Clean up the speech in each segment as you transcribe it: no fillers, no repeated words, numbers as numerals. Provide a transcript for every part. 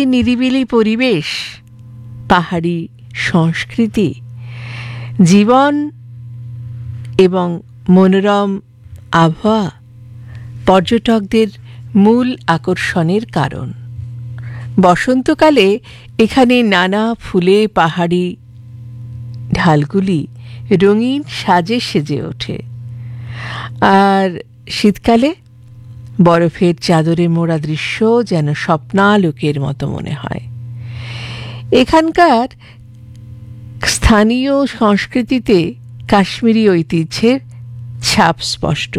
নিরিবিলি পরিবেশ, পাহাড়ি সংস্কৃতি, জীবন এবং মনোরম আবহাওয়া পর্যটকদের মূল আকর্ষণের কারণ। বসন্তকালে এখানে নানা ফুলে পাহাড়ি ঢালগুলি রঙিন সাজে সেজে ওঠে, আর শীতকালে বরফের চাদরে মোড়া দৃশ্য যেন স্বপ্নালোকের মতো মনে হয়। এখানকার স্থানীয় সংস্কৃতিতে কাশ্মীরি ঐতিহ্যের ছাপ স্পষ্ট।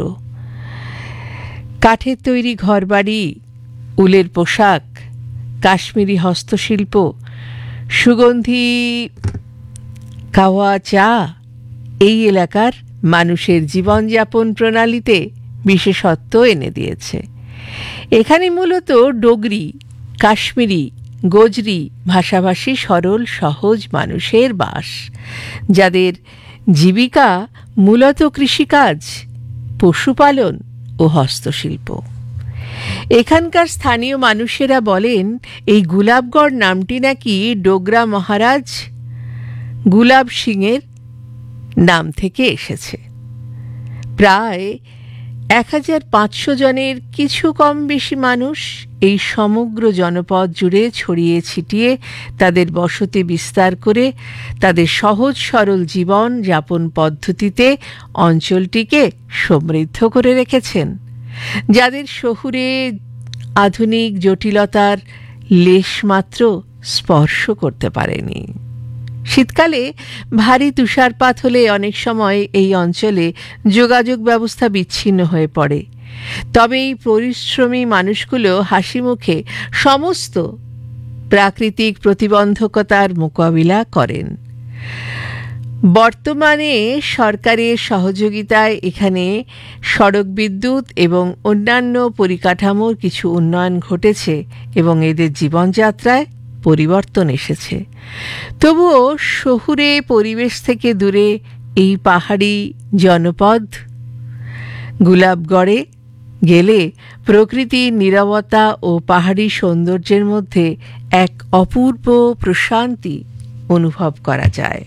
কাঠের তৈরি ঘরবাড়ি, উলের পোশাক, কাশ্মীরি হস্তশিল্প, সুগন্ধি কাওয়া চা এই এলাকার মানুষের জীবনযাপন প্রণালীতে বিশেষত্ব এনে দিয়েছে। এখানে মূলত ডোগরি, কাশ্মীরি, গোজরি ভাষাভাষী সরল সহজ মানুষের বাস, যাদের জীবিকা মূলত কৃষিকাজ, পশুপালন ও হস্তশিল্প। এখানকার স্থানীয় মানুষেরা বলেন এই গুলাবগড় নামটি নাকি ডোগরা মহারাজ গুলাব সিংয়ের নাম থেকে এসেছে। প্রায় 1500 জনের কিছু কম বেশি মানুষ এই সমগ্র জনপদ জুড়ে ছড়িয়ে ছিটিয়ে তাদের বসতি বিস্তার করে তাদের সহজ সরল জীবন যাপন পদ্ধতিতে অঞ্চলটিকে সমৃদ্ধ করে রেখেছেন, যাদের শহুরে আধুনিক জটিলতার লেশমাত্র স্পর্শ করতে পারেনি। শীতকালে ভারী তুষারপাত হলে অনেক সময় এই অঞ্চলে যোগাযোগ ব্যবস্থা বিচ্ছিন্ন হয়ে পড়ে, তবে এই পরিশ্রমী মানুষগুলো হাসি মুখে সমস্ত প্রাকৃতিক প্রতিবন্ধকতার মোকাবিলা করেন। বর্তমানে সরকারের সহযোগিতায় এখানে সড়ক বিদ্যুৎ এবং অন্যান্য পরিকাঠামোর কিছু উন্নয়ন ঘটেছে এবং এদের জীবনযাত্রায় পরিবর্তন এসেছে। তবুও শহুরে পরিবেশ থেকে দূরে এই পাহাড়ি জনপদ গুলাবগড়ে গেলে প্রকৃতির নীরবতা ও পাহাড়ি সৌন্দর্যের মধ্যে এক অপূর্ব প্রশান্তি অনুভব করা যায়।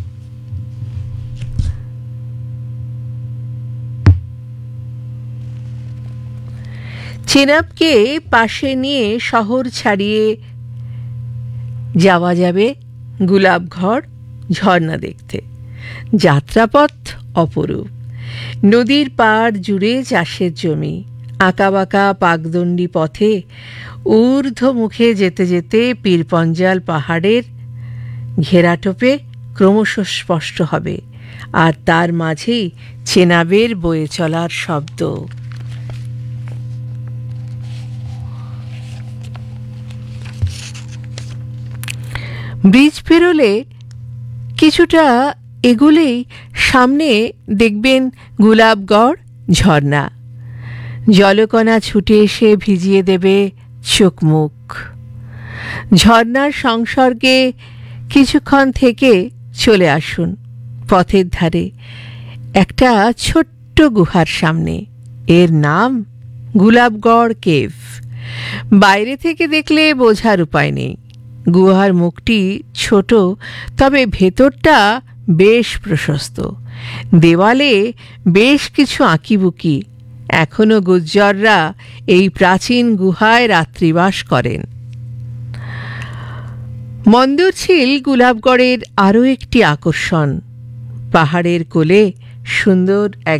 চেনাবকে পাশে নিয়ে শহর ছাড়িয়ে যাওয়া যাবে গুলাবগড় ঝর্ণা দেখতে। যাত্রাপথ অপরূপ। নদীর পাড় জুড়ে চাষের জমি, আঁকাবাঁকা পাকদণ্ডী পথে ঊর্ধ্বমুখে যেতে যেতে পীরপঞ্জাল পাহাড়ের ঘেরাটোপে ক্রমশ স্পষ্ট হবে, আর তার মাঝেই চেনাবের বয়ে চলার শব্দ। ব্রিজ পেরোলে কিছুটা এগুলেই সামনে দেখবেন গুলাবগড় ঝর্ণা। জলকণা ছুটে এসে ভিজিয়ে দেবে চোখ মুখ। ঝর্ণার সংসর্গে কিছুক্ষণ থেকে চলে আসুন পথের ধারে একটা ছোট্ট গুহার সামনে। এর নাম গুলাবগড় কেভ। বাইরে থেকে দেখলে বোঝার উপায় নেই। গুহার মুখটি ছোট, তবে ভেতরটা বেশ প্রশস্ত। দেওয়ালে বেশ কিছু আঁকিবুকি। এখনো গুজ্জররা এই প্রাচীন গুহায় রাত্রিবাস করেন। মন্দরঝিল গুলাবগড়ের আরও একটি আকর্ষণ। পাহাড়ের কোলে সুন্দর এক